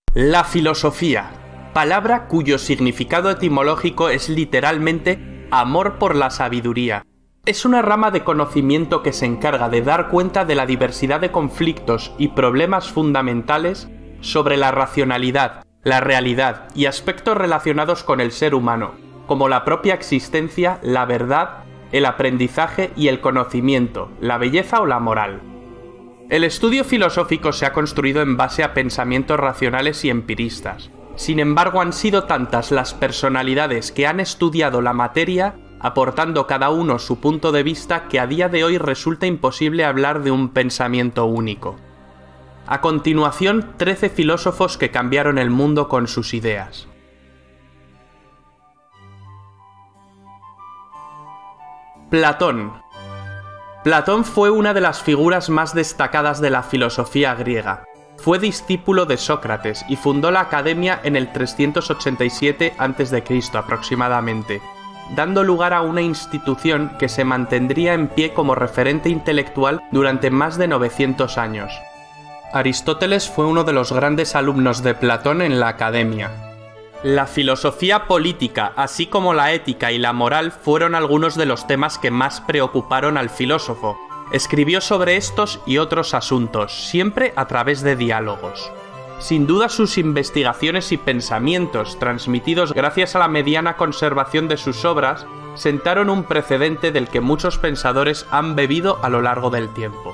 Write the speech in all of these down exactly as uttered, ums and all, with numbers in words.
La filosofía, palabra cuyo significado etimológico es literalmente amor por la sabiduría. Es una rama de conocimiento que se encarga de dar cuenta de la diversidad de conflictos y problemas fundamentales sobre la racionalidad, la realidad y aspectos relacionados con el ser humano, como la propia existencia, la verdad, el aprendizaje y el conocimiento, la belleza o la moral. El estudio filosófico se ha construido en base a pensamientos racionales y empiristas. Sin embargo, han sido tantas las personalidades que han estudiado la materia, aportando cada uno su punto de vista, que a día de hoy resulta imposible hablar de un pensamiento único. A continuación, trece filósofos que cambiaron el mundo con sus ideas. Platón. Platón fue una de las figuras más destacadas de la filosofía griega. Fue discípulo de Sócrates y fundó la Academia en el trescientos ochenta y siete antes de Cristo aproximadamente, dando lugar a una institución que se mantendría en pie como referente intelectual durante más de novecientos años. Aristóteles fue uno de los grandes alumnos de Platón en la Academia. La filosofía política, así como la ética y la moral, fueron algunos de los temas que más preocuparon al filósofo. Escribió sobre estos y otros asuntos, siempre a través de diálogos. Sin duda, sus investigaciones y pensamientos, transmitidos gracias a la mediana conservación de sus obras, sentaron un precedente del que muchos pensadores han bebido a lo largo del tiempo.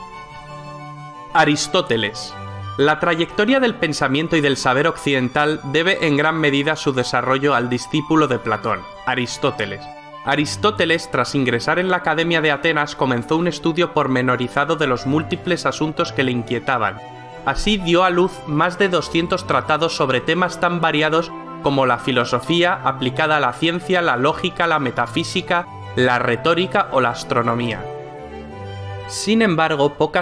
Aristóteles. La trayectoria del pensamiento y del saber occidental debe en gran medida su desarrollo al discípulo de Platón, Aristóteles. Aristóteles, tras ingresar en la Academia de Atenas, comenzó un estudio pormenorizado de los múltiples asuntos que le inquietaban. Así dio a luz más de doscientos tratados sobre temas tan variados como la filosofía aplicada a la ciencia, la lógica, la metafísica, la retórica o la astronomía. Sin embargo, pocas